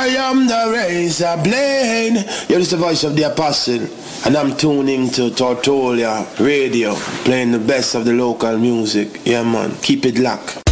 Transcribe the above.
am the razor blade. You're just the voice of the apostle, and I'm tuning to Tortolia Radio, playing the best of the local music. Yeah, man, keep it locked.